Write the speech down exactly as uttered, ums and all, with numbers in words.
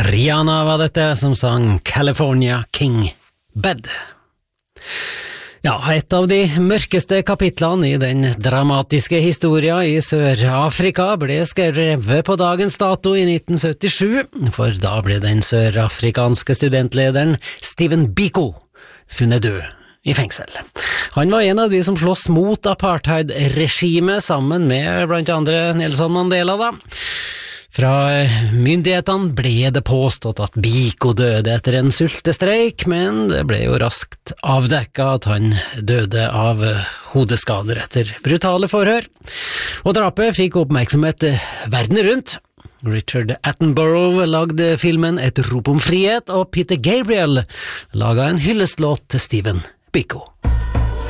Rihanna var dette som sang California King Bed. Ja, et av de mørkeste kapitlene i den dramatiske historien i Sør-Afrika ble skrevet på dagens dato i nitten syttisju, for da ble den sørafrikanske studentlederen Stephen Biko funnet død i fengsel. Han var en av de som slåss mot apartheid-regimet sammen med blant andre Nelson Mandela da. Fra myndighetene ble det påstått at Biko døde etter en sultestreik, men det ble jo raskt avdekket at han døde av hodeskader etter brutale forhør. Og drapet fikk oppmerksomhet verden rundt. Richard Attenborough lagde filmen Et rop om frihet, og Peter Gabriel laget en hyllestlåt til Stephen Biko.